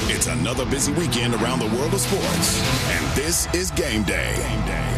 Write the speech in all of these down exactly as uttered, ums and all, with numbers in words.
It's another busy weekend around the world of sports, and this is Game Day. Game Day.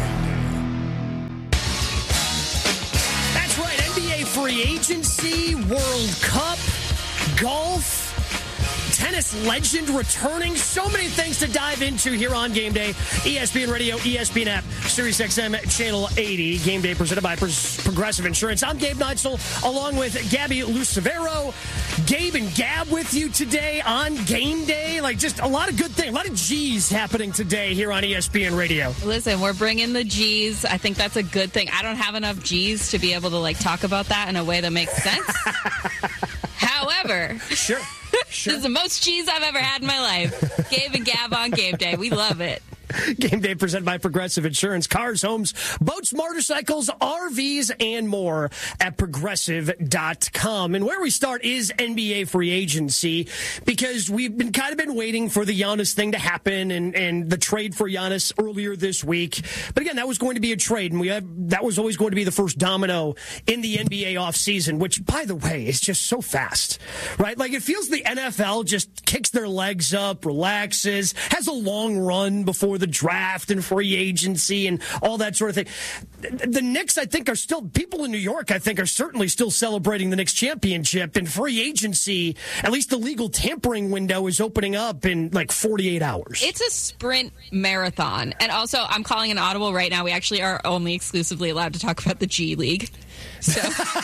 That's right, N B A free agency, World Cup, golf, tennis legend returning. So many things to dive into here on Game Day. E S P N Radio, E S P N app, Sirius X M, Channel eighty. Game Day presented by Progressive Insurance. I'm Gabe Neitzel, along with Gabby Lucevero. Gabe and Gab with you today on Game Day. Like, just a lot of good things, a lot of G's happening today here on E S P N Radio. Listen, we're bringing the G's. I think that's a good thing. I don't have enough G's to be able to, like, talk about that in a way that makes sense. However... Sure. Sure. This is the most cheese I've ever had in my life. Gabe and Gab on Game Day. We love it. Game Day presented by Progressive Insurance. Cars, homes, boats, motorcycles, R Vs, and more at progressive dot com. And where we start is N B A free agency, because we've been kind of been waiting for the Giannis thing to happen and, and the trade for Giannis earlier this week. But again, that was going to be a trade, and we have, that was always going to be the first domino in the N B A offseason, which, by the way, is just so fast, right? Like, it feels the N F L just kicks their legs up, relaxes, has a long run before the draft and free agency and all that sort of thing. The Knicks, I think, are still, people in New York, I think, are certainly still celebrating the Knicks championship, and free agency, at least the legal tampering window, is opening up in like forty-eight hours. It's a sprint marathon. And also, I'm calling an audible right now. We actually are only exclusively allowed to talk about the G League. So,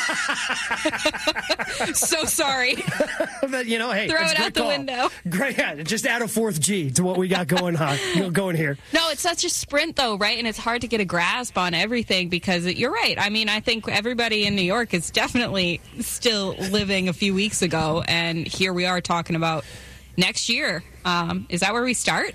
so sorry. But, you know, hey, throw it out the call. window. Great, yeah, just add a fourth G to what we got going on. going here. No, it's such a sprint, though, right? And it's hard to get a grasp on everything because it, you're right. I mean, I think everybody in New York is definitely still living a few weeks ago, and here we are talking about next year. Um, is that where we start?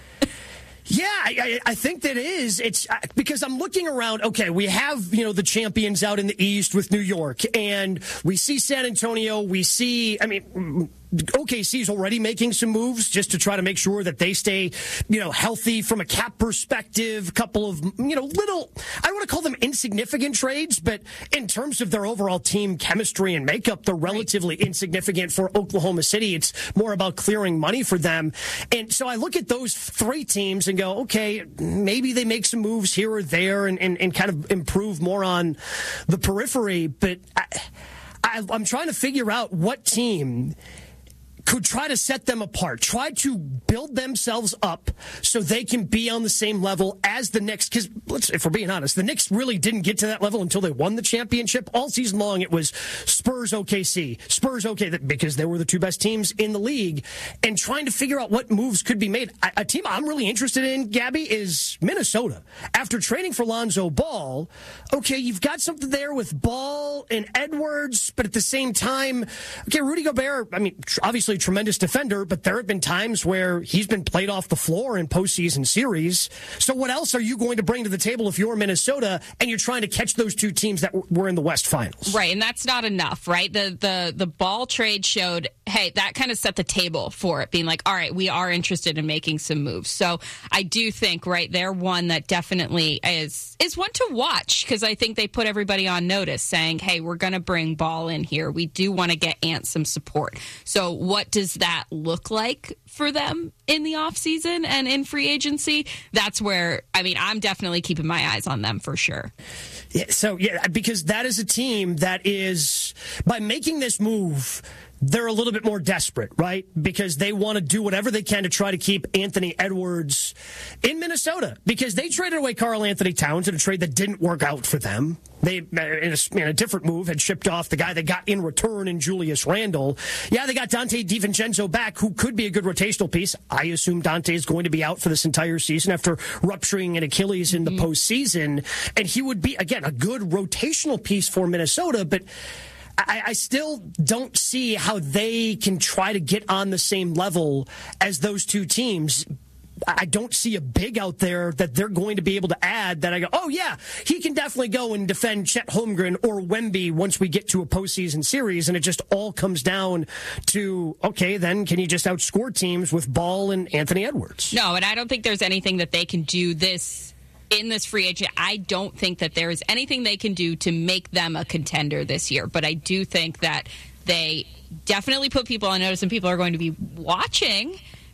Yeah, I, I think that is. It's because I'm looking around. Okay, we have, you know, the champions out in the East with New York, and we see San Antonio. We see, I mean, O K C is already making some moves just to try to make sure that they stay, you know, healthy from a cap perspective. A couple of, you know, little, I don't want to call them insignificant trades, but in terms of their overall team chemistry and makeup, they're relatively insignificant for Oklahoma City. It's more about clearing money for them. And so I look at those three teams and go, okay, maybe they make some moves here or there and, and, and kind of improve more on the periphery. But I, I, I'm trying to figure out what team could try to set them apart, try to build themselves up so they can be on the same level as the Knicks. Because let's, if we're being honest, the Knicks really didn't get to that level until they won the championship. All season long, it was Spurs, O K C, Spurs, O K C, because they were the two best teams in the league. And trying to figure out what moves could be made. A, a team I'm really interested in, Gabby, is Minnesota. After trading for Lonzo Ball, okay, you've got something there with Ball and Edwards, but at the same time, okay, Rudy Gobert, I mean, obviously tremendous defender, but there have been times where he's been played off the floor in postseason series. So what else are you going to bring to the table if you're Minnesota and you're trying to catch those two teams that were in the West Finals? Right, and that's not enough, right? The the the Ball trade showed, hey, that kind of set the table for it, being like, all right, we are interested in making some moves. So I do think, right, they're one that definitely is is one to watch, because I think they put everybody on notice saying, hey, we're going to bring Ball in here. We do want to get Ant some support. So what does that look like for them in the offseason and in free agency? That's where, I mean, I'm definitely keeping my eyes on them for sure. Yeah, so, yeah, because that is a team that is, by making this move, they're a little bit more desperate, right? Because they want to do whatever they can to try to keep Anthony Edwards in Minnesota, because they traded away Karl Anthony Towns in a trade that didn't work out for them. They, in a, in a different move, had shipped off the guy they got in return in Julius Randle. Yeah, they got Dante DiVincenzo back, who could be a good rotational piece. I assume Dante is going to be out for this entire season after rupturing an Achilles in the mm-hmm. postseason. And he would be, again, a good rotational piece for Minnesota, but I, I still don't see how they can try to get on the same level as those two teams. I don't see a big out there that they're going to be able to add that I go, oh, yeah, he can definitely go and defend Chet Holmgren or Wemby once we get to a postseason series. And it just all comes down to, okay, then can you just outscore teams with Ball and Anthony Edwards? No, and I don't think there's anything that they can do this in this free agent. I don't think that there is anything they can do to make them a contender this year. But I do think that they definitely put people on notice, and people are going to be watching,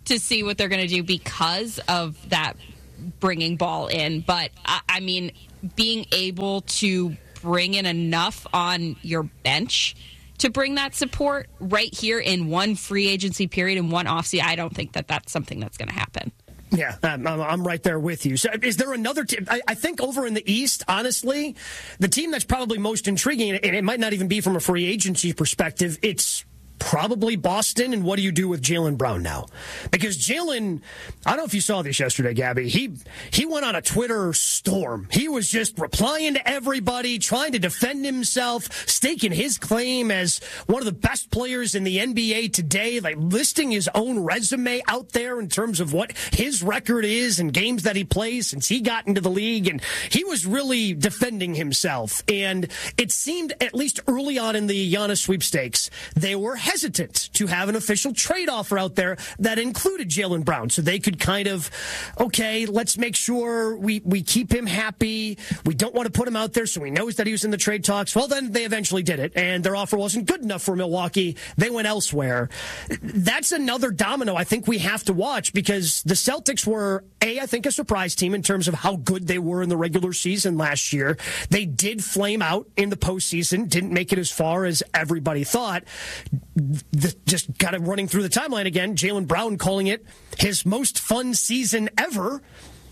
to see what they're going to do because of that bringing ball in. But, I, I mean, being able to bring in enough on your bench to bring that support right here in one free agency period and one offseason, I don't think that that's something that's going to happen. Yeah, I'm, I'm right there with you. So is there another team? I, I think over in the East, honestly, the team that's probably most intriguing, and it might not even be from a free agency perspective, it's probably Boston. And what do you do with Jaylen Brown now? Because Jaylen, I don't know if you saw this yesterday, Gabby. He he went on a Twitter storm. He was just replying to everybody, trying to defend himself, staking his claim as one of the best players in the N B A today, like listing his own resume out there in terms of what his record is and games that he plays since he got into the league. And he was really defending himself. And it seemed, at least early on in the Giannis sweepstakes, they were hesitant to have an official trade offer out there that included Jaylen Brown. So they could kind of, okay, let's make sure we, we keep him happy. We don't want to put him out there so he knows that he was in the trade talks. Well, then they eventually did it, and their offer wasn't good enough for Milwaukee. They went elsewhere. That's another domino I think we have to watch, because the Celtics were, A, I think a surprise team in terms of how good they were in the regular season last year. They did flame out in the postseason, didn't make it as far as everybody thought. The, just kind of running through the timeline again, Jaylen Brown calling it his most fun season ever.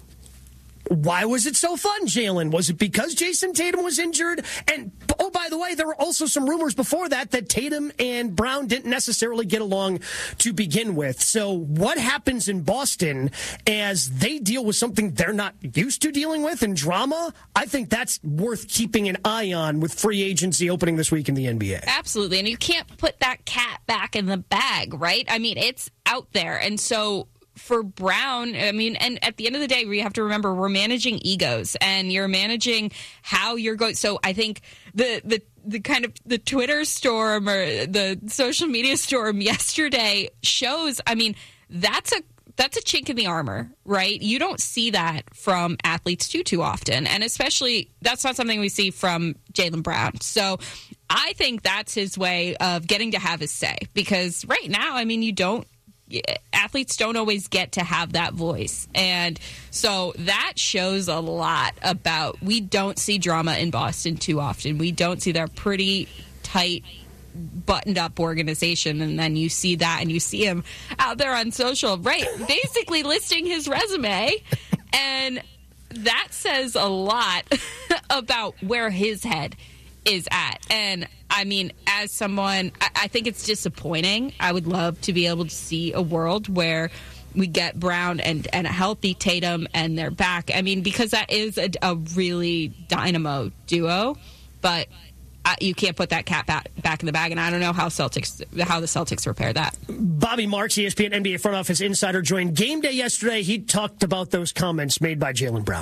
Why was it so fun, Jaylen? Was it because Jason Tatum was injured? And, oh, by the way, there were also some rumors before that that Tatum and Brown didn't necessarily get along to begin with. So what happens in Boston as they deal with something they're not used to dealing with and drama? I think that's worth keeping an eye on with free agency opening this week in the N B A. Absolutely. And you can't put that cat back in the bag, right? I mean, it's out there. And so for Brown, I mean, and at the end of the day, we have to remember we're managing egos, and you're managing how you're going. So I think the the the kind of the Twitter storm or the social media storm yesterday shows, I mean, that's a that's a chink in the armor, right? You don't see that from athletes too too often, and especially that's not something we see from Jaylen Brown. So I think that's his way of getting to have his say, because right now, I mean, you don't. Athletes don't always get to have that voice. And so that shows a lot about, we don't see drama in Boston too often. We don't see their pretty tight, buttoned up organization. And then you see that and you see him out there on social, right? Basically listing his resume. And that says a lot about where his head is at. And I mean, as someone, I, I think it's disappointing. I would love to be able to see a world where we get Brown and, and a healthy Tatum and they're back. I mean, because that is a, a really dynamo duo, but uh, you can't put that cat back, back in the bag. And I don't know how Celtics, how the Celtics repair that. Bobby Marks, E S P N N B A front office insider, joined Game Day yesterday. He talked about those comments made by Jaylen Brown.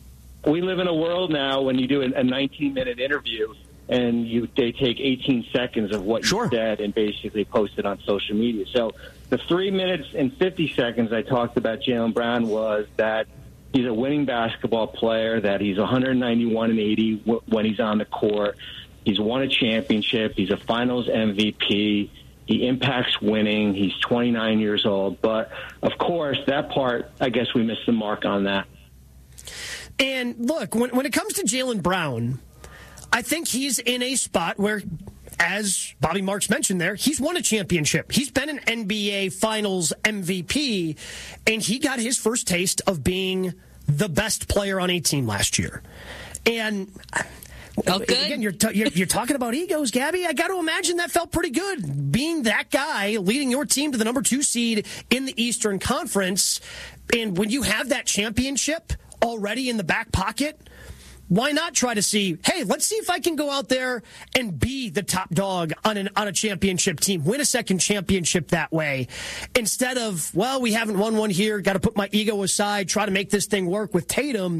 We live in a world now when you do a nineteen-minute interview, and you they take eighteen seconds of what sure. you said and basically post it on social media. So the three minutes and fifty seconds I talked about Jaylen Brown was that he's a winning basketball player, that he's one ninety-one and eighty when he's on the court. He's won a championship. He's a finals M V P. He impacts winning. He's twenty-nine years old. But, of course, that part, I guess we missed the mark on that. And, look, when, when it comes to Jaylen Brown, I think he's in a spot where, as Bobby Marks mentioned there, he's won a championship. He's been an N B A Finals M V P, and he got his first taste of being the best player on a team last year. And felt good. Again, you're, t- you're, you're talking about egos, Gabby. I got to imagine that felt pretty good, being that guy, leading your team to the number two seed in the Eastern Conference. And when you have that championship already in the back pocket, why not try to see, hey, let's see if I can go out there and be the top dog on an on a championship team, win a second championship that way, instead of, well, we haven't won one here, got to put my ego aside, try to make this thing work with Tatum.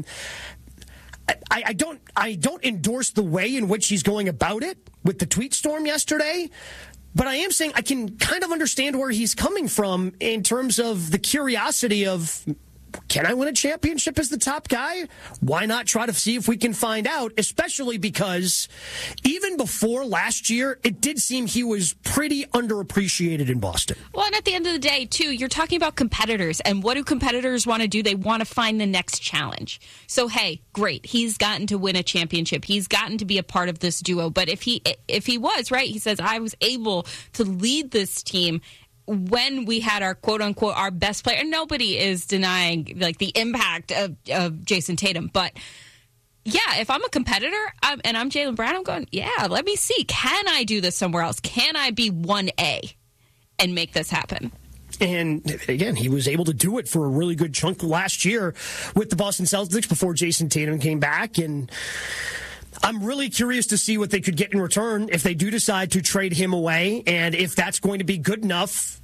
I, I don't I don't endorse the way in which he's going about it with the tweet storm yesterday, but I am saying I can kind of understand where he's coming from in terms of the curiosity of, can I win a championship as the top guy? Why not try to see if we can find out, especially because even before last year, it did seem he was pretty underappreciated in Boston. Well, and at the end of the day, too, you're talking about competitors, and what do competitors want to do? They want to find the next challenge. So, hey, great. He's gotten to win a championship. He's gotten to be a part of this duo. But if he if he was, right, he says, I was able to lead this team when we had our quote-unquote our best player. And nobody is denying like the impact of, of Jason Tatum. But, yeah, if I'm a competitor um, and I'm Jaylen Brown, I'm going, yeah, let me see. Can I do this somewhere else? Can I be one A and make this happen? And again, he was able to do it for a really good chunk last year with the Boston Celtics before Jason Tatum came back. And I'm really curious to see what they could get in return if they do decide to trade him away, and if that's going to be good enough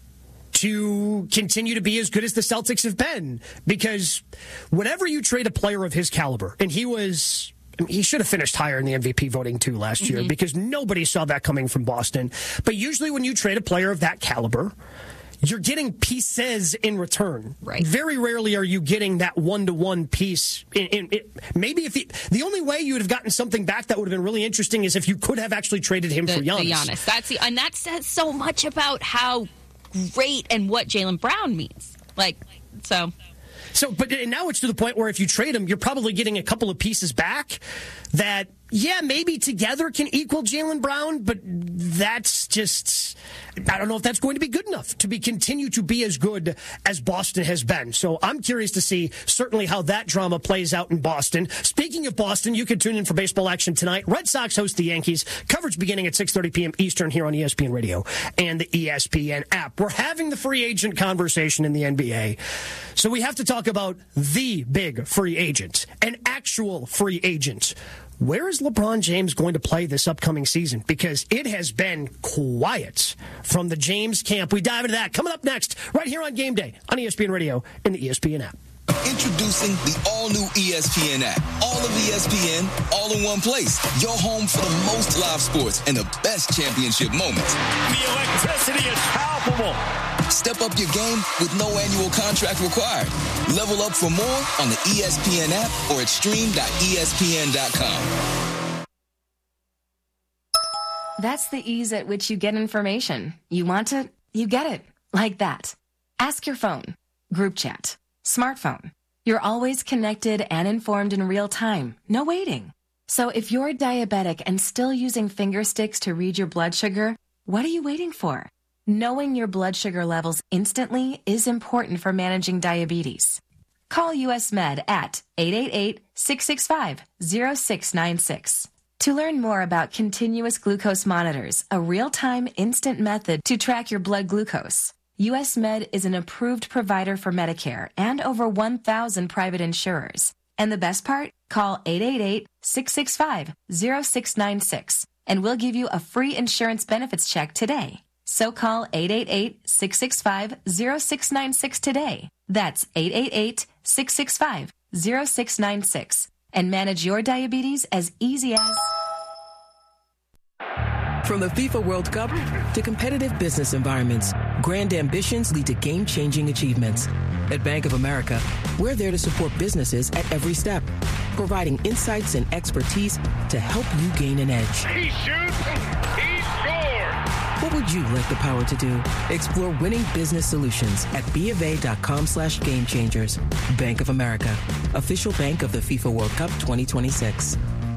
to continue to be as good as the Celtics have been. Because whenever you trade a player of his caliber, and he was... I mean, he should have finished higher in the M V P voting, too, last year, mm-hmm. because nobody saw that coming from Boston. But usually when you trade a player of that caliber, you're getting pieces in return. Right. Very rarely are you getting that one-to-one piece. In, in, in, maybe if he, the only way you would have gotten something back that would have been really interesting is if you could have actually traded him the, for Giannis. The Giannis. That's the, and that says so much about how great and what Jaylen Brown means. Like, so... So, but now it's to the point where if you trade him, you're probably getting a couple of pieces back that, yeah, maybe together can equal Jaylen Brown, but that's just, I don't know if that's going to be good enough to be continue to be as good as Boston has been. So I'm curious to see certainly how that drama plays out in Boston. Speaking of Boston, you can tune in for baseball action tonight. Red Sox host the Yankees. Coverage beginning at six thirty p.m. Eastern here on E S P N Radio and the E S P N app. We're having the free agent conversation in the N B A. So we have to talk about the big free agent, an actual free agent. Where is LeBron James going to play this upcoming season? Because it has been quiet from the James camp. We dive into that coming up next, right here on Game Day on E S P N Radio and the E S P N app. Introducing the all-new E S P N app. All of E S P N, all in one place. Your home for the most live sports and the best championship moments. The electricity is palpable. Step up your game with no annual contract required. Level up for more on the E S P N app or at stream dot E S P N dot com. That's the ease at which you get information. You want it, you get it. Like that. Ask your phone. Group chat. Smartphone. You're always connected and informed in real time. No waiting. So if you're diabetic and still using finger sticks to read your blood sugar, what are you waiting for? Knowing your blood sugar levels instantly is important for managing diabetes. Call U S Med at eight eight eight, six six five, zero six nine six. To learn more about continuous glucose monitors, a real-time instant method to track your blood glucose, U S Med is an approved provider for Medicare and over one thousand private insurers. And the best part? Call eight eight eight, six six five, zero six nine six and we'll give you a free insurance benefits check today. So call eight eight eight, six six five, zero six nine six today. That's eight eight eight, six six five, zero six nine six and manage your diabetes as easy as... From the FIFA World Cup to competitive business environments, grand ambitions lead to game-changing achievements. At Bank of America, we're there to support businesses at every step, providing insights and expertise to help you gain an edge. He shoots, he scores! What would you like the power to do? Explore winning business solutions at BofA.com slash game changers. Bank of America, official bank of the FIFA World Cup twenty twenty-six.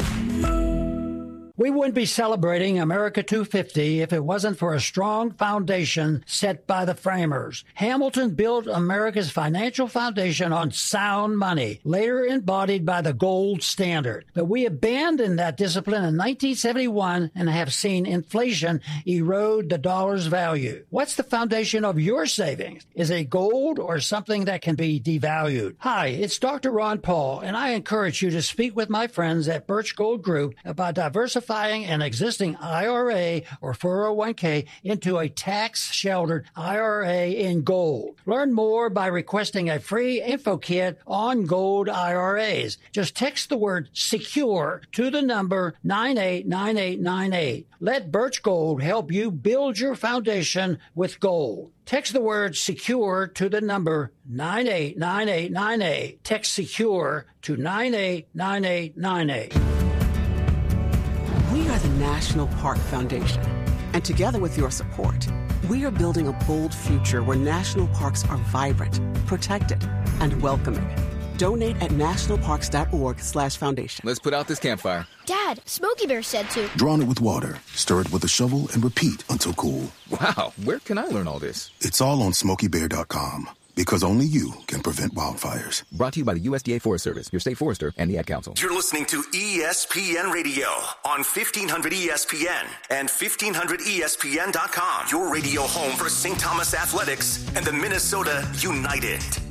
We wouldn't be celebrating America two fifty if it wasn't for a strong foundation set by the framers. Hamilton built America's financial foundation on sound money, later embodied by the gold standard. But we abandoned that discipline in nineteen seventy-one and have seen inflation erode the dollar's value. What's the foundation of your savings? Is it gold or something that can be devalued? Hi, it's Doctor Ron Paul, and I encourage you to speak with my friends at Birch Gold Group about diversifying modifying an existing I R A or four oh one k into a tax-sheltered I R A in gold. Learn more by requesting a free info kit on gold I R As. Just text the word SECURE to the number nine eight nine eight nine eight. Let Birch Gold help you build your foundation with gold. Text the word SECURE to the number nine eight nine eight nine eight. Text SECURE to nine eight nine eight nine eight. We are the National Park Foundation, and together with your support, we are building a bold future where national parks are vibrant, protected, and welcoming. Donate at nationalparks.org slash foundation. Let's put out this campfire. Dad, Smokey Bear said to. Drown it with water, stir it with a shovel, and repeat until cool. Wow, where can I learn all this? It's all on smokey bear dot com, because only you can prevent wildfires. Brought to you by the U S D A Forest Service, your state forester, and the Ad Council. You're listening to E S P N Radio on fifteen hundred E S P N and fifteen hundred E S P N dot com. Your radio home for Saint Thomas Athletics and the Minnesota United.